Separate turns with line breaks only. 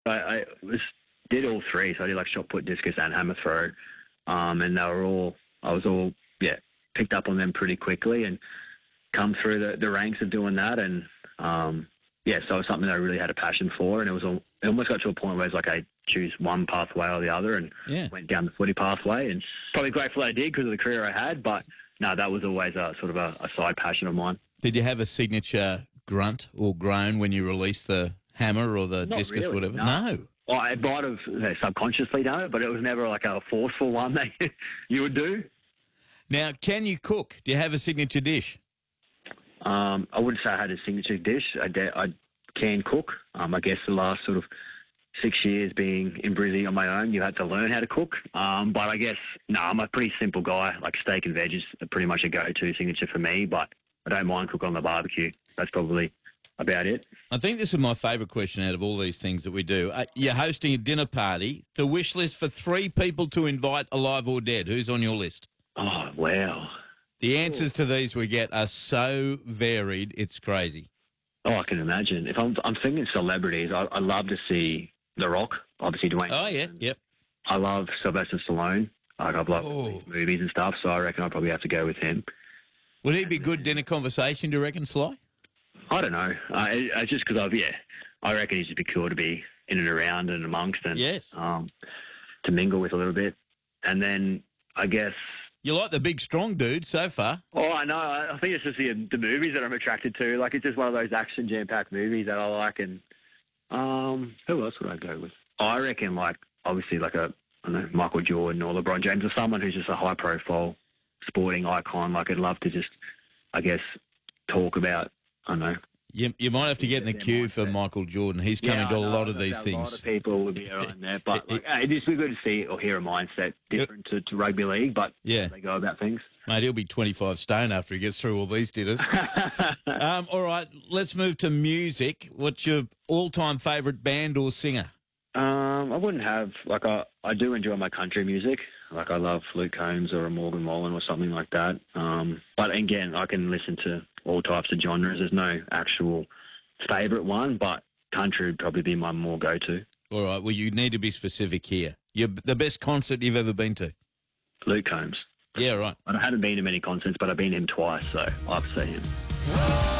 I did all three. So I did like shot put, discus, and hammer throw. And they were all, I was all, picked up on them pretty quickly and come through the ranks of doing that. And, so it was something that I really had a passion for. And it almost got to a point where it's like I choose one pathway or the other and went down the footy pathway. And probably grateful I did because of the career I had. But no, that was always a sort of a side passion of mine.
Did you have a signature grunt or groan when you released the hammer or the discus,
really,
whatever?
No. Well, I might have subconsciously done it, but it was never like a forceful one that you would do.
Now, can you cook? Do you have a signature dish?
I wouldn't say I had a signature dish. I can cook. I guess the last sort of 6 years being in Brizzy on my own, you had to learn how to cook. But I guess, I'm a pretty simple guy. Like steak and veg is pretty much a go-to signature for me, but I don't mind cooking on the barbecue. That's probably about it.
I think this is my favourite question out of all these things that we do. You're hosting a dinner party. The wish list for 3 people to invite, alive or dead. Who's on your list?
Oh, wow.
The answers to these we get are so varied, it's crazy.
Oh, I can imagine. If I'm thinking celebrities, I love to see The Rock, obviously Dwayne.
Oh, yeah, yep.
I love Sylvester Stallone. I've loved movies and stuff, so I reckon I'd probably have to go with him.
Would he be good dinner conversation, do you reckon, Sly?
I don't know. I just because I reckon he'd just be cool to be in and around and amongst and to mingle with a little bit. And then I guess...
You like the big, strong dude so far.
Oh, I know. I think it's just the movies that I'm attracted to. Like, it's just one of those action jam-packed movies that I like. And who else would I go with? I reckon, obviously, Michael Jordan or LeBron James or someone who's just a high-profile sporting icon. Like, I'd love to just, I guess, talk about, I don't know.
You might have to get in the queue for Michael Jordan. He's coming to a lot of these things.
A lot of people would be around there. But it'd be good to see or hear a mindset different to rugby league, but they go about things.
Mate, he'll be 25 stone after he gets through all these dinners. All right, let's move to music. What's your all-time favourite band or singer?
I wouldn't have, I do enjoy my country music. I love Luke Combs or a Morgan Wallen or something like that. But again, I can listen to all types of genres. There's no actual favourite one, but country would probably be my more go-to.
All right, well, you need to be specific here. The best concert you've ever been to?
Luke Combs.
Yeah, right.
I haven't been to many concerts, but I've been to him twice, so I've seen him.